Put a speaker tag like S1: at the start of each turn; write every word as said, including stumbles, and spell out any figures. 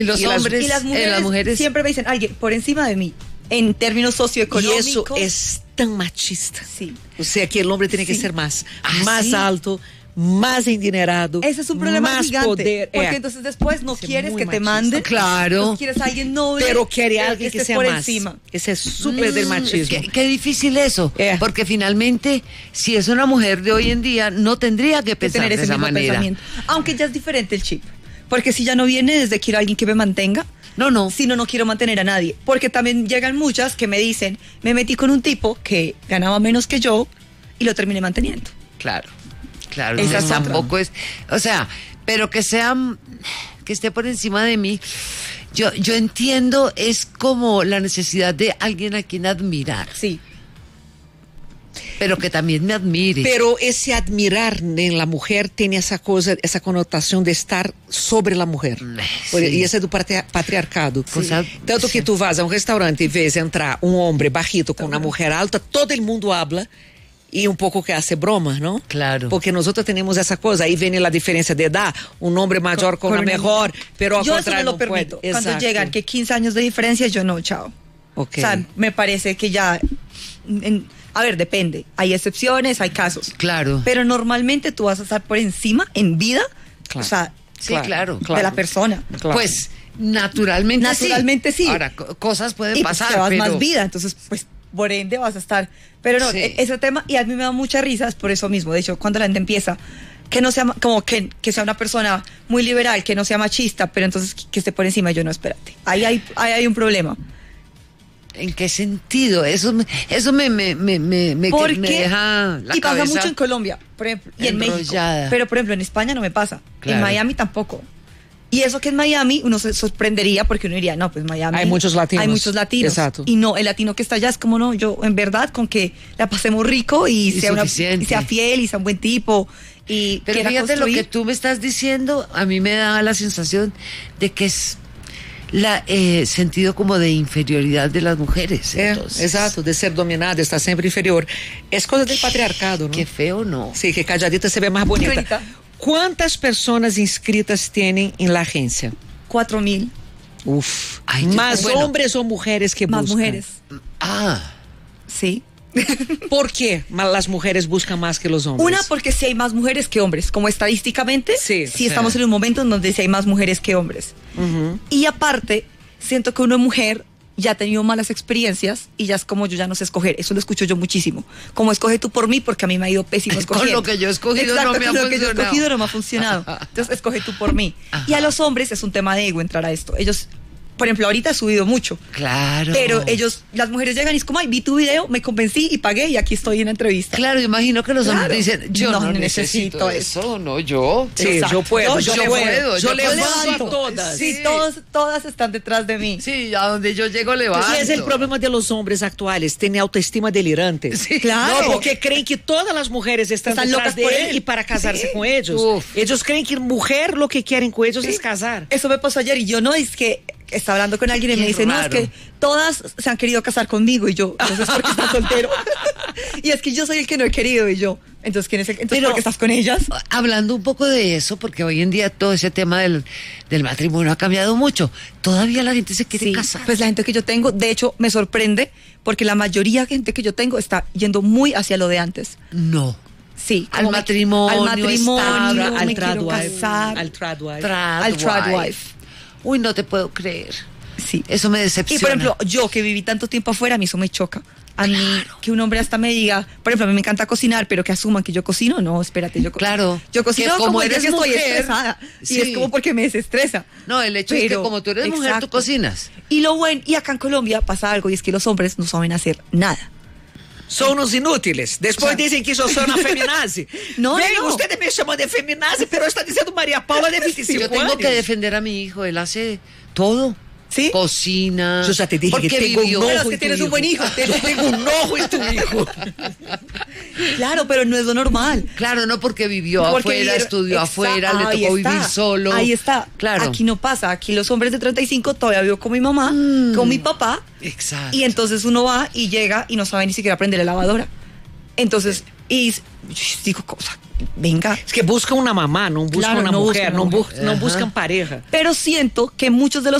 S1: Y los
S2: y
S1: hombres,
S2: las, y las mujeres,
S1: eh, las mujeres
S2: siempre me dicen, alguien por encima de mí, en términos socioeconómicos.
S3: Y eso es tan machista.
S2: Sí.
S3: O sea, que el hombre tiene
S2: Sí.
S3: que ser más,
S1: ¿Ah,
S3: más
S1: sí?
S3: alto, más adinerado.
S2: Ese es un problema
S3: más
S2: gigante,
S3: poder.
S2: porque
S3: Eh,
S2: entonces después no
S3: Ese
S2: quieres
S3: muy
S2: que te
S3: machista.
S2: manden.
S1: Claro.
S2: Entonces quieres a alguien noble.
S3: pero quiere alguien que
S2: estés
S3: sea
S2: por
S3: más.
S2: encima.
S3: Ese es súper del
S1: Mm,
S3: machismo.
S1: Qué, qué difícil eso,
S3: Eh.
S1: porque finalmente, si es una mujer de hoy en día, no tendría que
S2: Que
S1: pensar
S2: tener
S1: de
S2: ese
S1: esa
S2: mismo
S1: manera.
S2: pensamiento. Aunque ya es diferente el chip. Porque si ya no viene desde quiero a alguien que me mantenga,
S1: No, no.
S2: si no, no quiero mantener a nadie. Porque también llegan muchas que me dicen, me metí con un tipo que ganaba menos que yo y lo terminé manteniendo.
S1: Claro, claro.
S2: Esa
S1: no,
S2: es otra.
S1: tampoco es, o sea, pero que sea, que esté por encima de mí. Yo, yo entiendo, es como la necesidad de alguien a quien admirar,
S2: Sí.
S1: pero que también me admire.
S3: Pero ese admirar en la mujer tiene esa cosa, esa connotación de estar sobre la mujer.
S1: Sí.
S3: Por- E esse é do patri- patriarcado.
S1: Cosa-
S3: Tanto que
S1: sí.
S3: tu vas a um restaurante e vês entrar um homem bajito com uma mulher alta, todo el mundo habla e um pouco que hace broma, não?
S1: Claro.
S3: Porque nosotros temos essa coisa. Aí vem a diferença de edad, um homem maior com,
S2: Con
S3: uma
S2: una-
S3: mejor, pero ao
S2: Yo eso no
S3: contrário
S2: lo
S3: não
S2: permito.
S3: pode.
S2: Cuando
S3: Exacto.
S2: llegan que quince años de diferencia, yo no, chao.
S3: Ok.
S2: O sea, me parece que ya... en- a ver, depende. Hay excepciones, hay casos.
S1: Claro.
S2: Pero normalmente tú vas a estar por encima en vida,
S3: Claro.
S2: o sea,
S1: Sí, claro,
S2: de la persona.
S3: Claro.
S1: Pues naturalmente,
S2: Naturalmente sí.
S1: Ahora, co- cosas pueden
S2: Y pues
S1: pasar,
S2: te vas
S1: pero
S2: más vida, entonces pues por ende vas a estar. Pero no,
S1: Sí.
S2: e- ese tema, y a mí me da mucha risa, es por eso mismo. De hecho, cuando la gente empieza, que no sea, ma- como que, que sea una persona muy liberal, que no sea machista, pero entonces que, que esté por encima, yo no, espérate. Ahí hay, ahí hay un problema.
S1: ¿en qué sentido? Eso, me- eso me, me, me, me, me,
S2: Porque,
S1: me deja la
S2: y pasa
S1: cabeza
S2: mucho en Colombia, por ejemplo, y en México.
S1: enrollada.
S2: Pero por ejemplo, en España no me pasa.
S1: Claro.
S2: En Miami tampoco. Y eso que en Miami uno se sorprendería porque uno diría, no, pues Miami.
S3: Hay muchos latinos.
S2: Hay muchos latinos.
S3: Exacto.
S2: Y no, el latino que está allá es como no, yo en verdad con que la pasemos rico y,
S1: Y
S2: sea, una,
S1: suficiente.
S2: y sea fiel y sea un buen tipo. Y
S1: Pero
S2: quiera
S1: fíjate lo
S2: construir.
S1: que tú me estás diciendo, a mí me da la sensación de que es la eh, sentido como de inferioridad de las mujeres.
S3: É,
S1: entonces.
S3: exato, de ser dominado, estar sempre inferior. É coisa do patriarcado, não?
S1: Qué feo, ¿no?
S3: Sim, que calladita se vê mais bonita.
S2: Bonita.
S3: Quantas pessoas inscritas têm em la agência?
S2: Cuatro mil
S3: Uf.
S1: Ay, yo-
S3: Más
S1: bueno.
S3: hombres ou mulheres que
S2: más
S3: buscan?
S2: mujeres.
S1: Ah,
S2: Sí.
S3: ¿Por qué ma- las mujeres buscan más que los hombres?
S2: Una, porque si hay más mujeres que hombres, como estadísticamente,
S3: Sí,
S2: sí,
S3: sí.
S2: estamos en un momento en donde sí hay más mujeres que hombres.
S3: Ujú.
S2: Y aparte, siento que una mujer ya ha tenido malas experiencias y ya es como yo ya no sé escoger. Eso lo escucho yo muchísimo. Como escoge tú por mí, porque a mí me ha ido pésimo
S1: Con
S2: escogiendo.
S1: lo que yo he escogido
S2: Exacto,
S1: no me ha
S2: con lo que yo he
S1: funcionado.
S2: escogido no me ha funcionado. Entonces escoge tú por mí. Y a los hombres es un tema de ego entrar a esto. Ellos, por ejemplo, ahorita he subido mucho.
S1: claro.
S2: Pero ellos, las mujeres llegan y es como, ay, vi tu video, me convencí y pagué y aquí estoy en la entrevista.
S1: Claro, imagino que los
S2: Claro.
S1: hombres dicen, yo no,
S2: No
S1: necesito,
S2: necesito
S1: eso, no, yo.
S3: Sí,
S2: Exacto.
S3: yo puedo,
S2: No,
S3: yo,
S1: yo
S3: puedo,
S1: puedo,
S3: yo
S1: yo
S3: levanto
S1: levanto.
S3: a todas.
S2: Sí,
S1: Sí.
S2: todos, todas están detrás de mí.
S1: Sí, a donde yo llego levanto.
S3: Ese es el problema de los hombres actuales, tienen autoestima delirante.
S1: Sí,
S2: claro.
S3: No, porque creen que todas las mujeres están,
S2: Están
S3: detrás
S2: locas
S3: de
S2: por
S3: él
S2: él.
S3: y para casarse
S2: Sí.
S3: con ellos.
S1: Uf.
S3: Ellos creen que mujer lo que quieren con ellos
S2: Sí.
S3: es casar.
S2: Eso me pasó ayer y yo no, es que estaba hablando con alguien y
S1: Qué
S2: me dice, no, es
S1: raro.
S2: que todas se han querido casar conmigo y yo, entonces ¿por qué estás soltero? Y es que yo soy el que no he querido y yo, entonces ¿quién es el, entonces
S1: Pero-
S2: ¿por qué estás con ellas?
S1: Hablando un poco de eso, porque hoy en día todo ese tema del, del matrimonio ha cambiado mucho. Todavía la gente se quiere
S2: Sí,
S1: casar.
S2: pues la gente que yo tengo, de hecho, me sorprende porque la mayoría de gente que yo tengo está yendo muy hacia lo de antes.
S1: No.
S2: Sí,
S1: Al
S2: como me-
S1: matrimonio,
S2: al matrimonio,
S1: estable,
S2: me
S3: al
S2: quiero
S3: tradwife,
S2: casar.
S3: al tradwife.
S1: Trad
S2: Al trad
S1: wife.
S2: wife.
S1: Uy, no te puedo creer.
S2: Sí.
S1: Eso me
S2: Y
S1: decepciona.
S2: por ejemplo, yo que viví tanto tiempo afuera, a mí eso me choca. A mí, que un hombre hasta me diga, por ejemplo, a mí me encanta cocinar, pero que asuman que yo cocino, no, espérate, yo co-
S1: Claro,
S2: Yo cocino
S1: que como
S2: como, yo
S1: eres
S2: que estoy
S1: mujer,
S2: estresada.
S1: sí.
S2: Y es como porque me desestresa.
S1: No, el hecho es que
S2: Pero-
S1: como tú eres mujer, tú
S2: exacto.
S1: cocinas.
S2: Y lo bueno, y acá en Colombia pasa algo, y es que los hombres no saben hacer nada.
S3: Son unos inútiles. Después dicen que yo soy una feminazi.
S2: No,
S3: Ven,
S2: no.
S3: ustedes me llaman de feminazi, pero está diciendo María Paula de veinticinco
S1: Yo tengo
S3: años.
S1: que defender a mi hijo, él hace todo.
S2: ¿Sí?
S1: Cocina.
S3: Yo ya te dije
S1: porque
S3: que tengo
S1: vivió.
S3: un
S2: Pero
S3: ojo
S2: es que
S3: en tu
S2: tienes un buen hijo.
S3: Yo tengo un ojo en tu hijo.
S2: Claro, pero no es lo normal.
S1: Claro, no porque vivió
S2: Porque
S1: afuera,
S2: vivieron-
S1: estudió
S2: Exa-
S1: afuera, le
S2: ahí
S1: tocó
S2: está,
S1: vivir solo.
S2: Ahí está.
S1: Claro.
S2: Aquí no pasa. Aquí los hombres de treinta y cinco todavía vivo con mi mamá, con mi papá.
S1: Exacto.
S2: Y entonces uno va y llega y no sabe ni siquiera prender la lavadora. Entonces, y s- digo, cosa. venga.
S3: Es que buscan una mamá, no buscan
S2: Claro,
S3: una
S2: no
S3: mujer,
S2: buscan
S3: no,
S2: una
S3: bu-
S2: mujer.
S3: no
S1: Ajá.
S3: buscan pareja.
S2: Pero siento que muchos de los